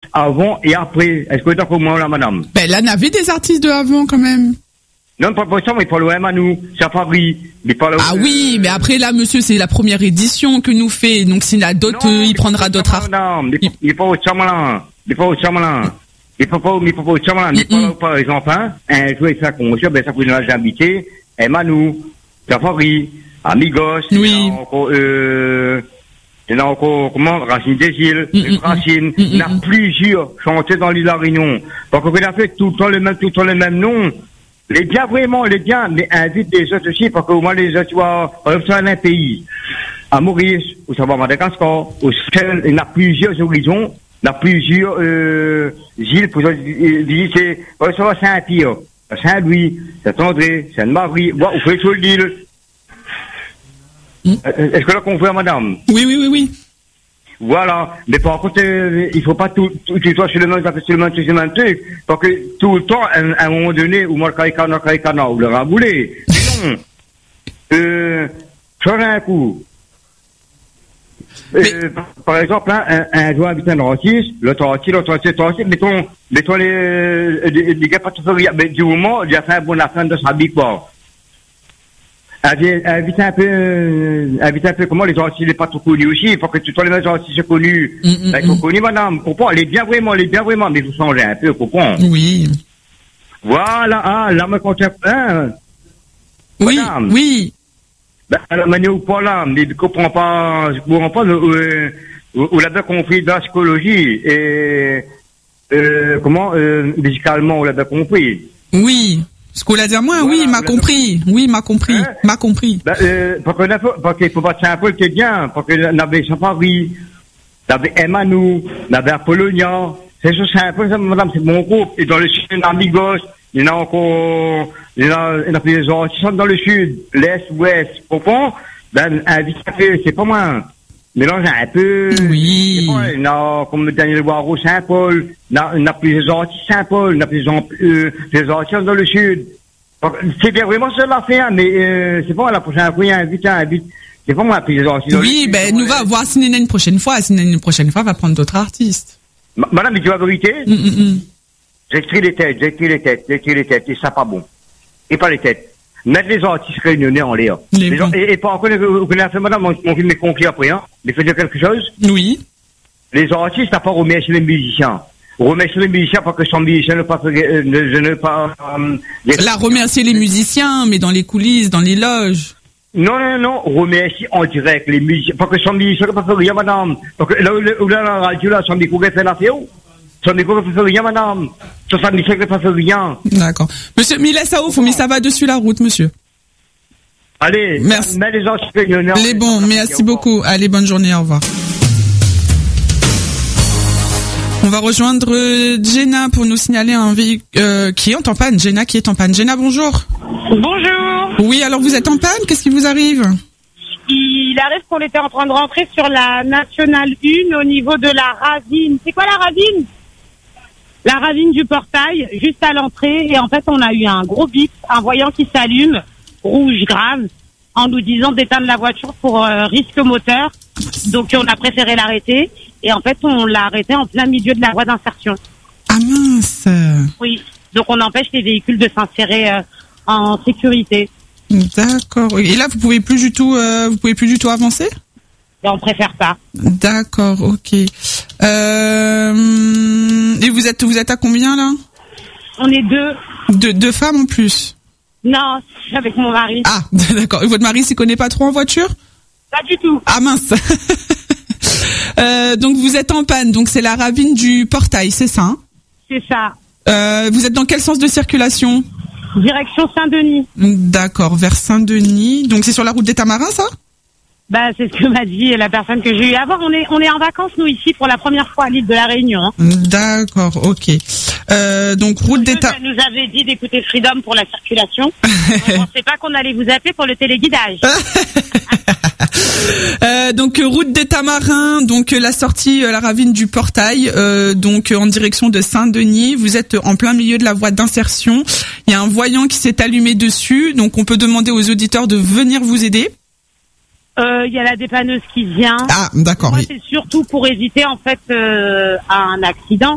avant et après. Est-ce que vous êtes d'accord moi là, madame? Ben, là, on avait des artistes de avant, quand même. Non, pas pour ça, mais pour le Manou, Safari, mais pas le... Ah oui, mais après, là, monsieur, c'est la première édition que nous fait. Donc, s'il y a d'autres, il prendra d'autres artistes. Non, mais pas au Chamalan. Mais pas au Chamalan. Mais pas au Chamalan. Mais pas, par exemple, un joueur ça qu'on monsieur, ben, ça vous l'a invité. Et Manou, Safari, Amigos. Oui. Il y en a encore, comment, Racine des îles, Racine. Il y en a plusieurs chantés dans l'île de la Réunion. Donc, on a fait tout le temps le même nom. Les biens, vraiment, les biens, mais invite des autres aussi, parce que au moins les autres, tu vois, sur un pays. À Maurice, ou ça va à Madagascar, au Seychelles, il y a plusieurs horizons, il y a plusieurs, îles pour visiter. Ça va Saint-Pierre, Saint-Louis, Saint-André, Sainte-Marie, ou fait sur l'île. Est-ce que là qu'on voit, madame? Oui. Voilà. Mais par contre, il faut pas tout le temps sur le même truc. Parce que tout le temps, à un moment donné, ou moi, Kaikana, ou le raboulé. Mais non. Changer un coup. Par exemple, un joueur habitant de Rancis, l'autre Rancis, mettons les gars pas tout faire, mais du moment, il a fait un bon affaire de sa big quoi. Invite un peu comment les gens aussi n'est pas trop connus aussi. Il faut que tu sois les gens aussi connus. Ils sont connus, madame. Comprends? Elle est bien vraiment. Mais vous changez un peu, comprends? Oui. Voilà, là, me contient, Oui, madame. oui. Ben, la manière ou pas là, mais je comprends pas, où l'a bien compris dans la psychologie et, musicalement, on l'a bien compris. Oui. Ce qu'on l'a dit à moi, voilà, oui, m'a compris. Oui, m'a compris. M'a compris. Parce qu'il faut pas simple, c'est bien. Parce que n'avait Safari, n'avait Emmanou, n'avait Apollonia. C'est ça, c'est un peu ça, madame, c'est mon groupe. Et dans le sud, il y en a Amigos. Il y en a encore, il y en a plusieurs gens qui sont dans le sud, l'est, ouest. Pourquoi? Ben, c'est pas moi. Mélange un peu. Oui. Il y en a, comme Daniel Waro, Saint-Paul. Il y en a plusieurs artistes Saint-Paul. Il y en a plusieurs artistes dans le sud. C'est bien vraiment ça la fait, mais, c'est pas la prochaine fois, invite. C'est pas moi, plusieurs artistes. Oui, ben, nous va voir Sinena une prochaine fois. Sinena une prochaine fois va prendre d'autres artistes. Madame, mais tu vois la vérité? J'ai écrit les têtes, et ça pas bon. Et pas les têtes. Mettre les artistes réunionnais en l'air. Et pas encore, vous connaissez, madame, mon film est conclu après, hein. Mais faites dire quelque chose? Oui. Les artistes, n'ont pas remercié les musiciens. Remercier les musiciens parce que sans musiciens ne pas, Là, remercier les musiciens, mais dans les coulisses, dans les loges. Non, remercier en direct les musiciens. Parce que sans musiciens ne pas faire rien, madame. Parce que là, la radio, là, sans micro, fait la féo. Sans micro, ne fait rien, madame. Sans musiciens ne pas faire rien. D'accord. Monsieur, mais laisse ça ouf, mais ça va dessus la route, monsieur. Allez. Merci. Mais les gens, les bons, merci beaucoup. Allez, bonne journée, au revoir. On va rejoindre Jenna pour nous signaler un véhicule qui est en panne. Jenna qui est en panne. Jenna, bonjour. Bonjour. Oui, alors vous êtes en panne, qu'est-ce qui vous arrive? Il arrive qu'on était en train de rentrer sur la Nationale 1 au niveau de la ravine. C'est quoi la ravine? La ravine du portail, juste à l'entrée. Et en fait, on a eu un gros bip, un voyant qui s'allume, rouge grave, en nous disant d'éteindre la voiture pour risque moteur. Donc on a préféré l'arrêter. Et en fait, on l'a arrêté en plein milieu de la voie d'insertion. Ah mince. Oui, donc on empêche les véhicules de s'insérer en sécurité. D'accord. Et là, vous pouvez plus du tout avancer? Et on préfère pas. D'accord, ok. Et vous êtes à combien là? On est deux femmes en plus? Non, avec mon mari. Ah, d'accord. Et votre mari s'y connaît pas trop en voiture? Pas du tout. Ah mince. Donc vous êtes en panne, donc c'est la ravine du portail, c'est ça, hein? C'est ça. Vous êtes dans quel sens de circulation? Direction Saint-Denis. D'accord, vers Saint-Denis. Donc c'est sur la route des Tamarins, ça? Bah c'est ce que m'a dit la personne que j'ai eu à voir. On est en vacances nous ici pour la première fois à l'île de la Réunion. Hein. D'accord, ok. Donc route des Tamarins. Ça nous avait dit d'écouter Freedom pour la circulation. On pensait pas qu'on allait vous appeler pour le téléguidage. Donc route des Tamarins, donc la sortie, la ravine du portail, donc en direction de Saint-Denis. Vous êtes en plein milieu de la voie d'insertion. Il y a un voyant qui s'est allumé dessus, donc on peut demander aux auditeurs de venir vous aider. Il y a la dépanneuse qui vient. Ah, d'accord. Moi, c'est surtout pour éviter en fait un accident.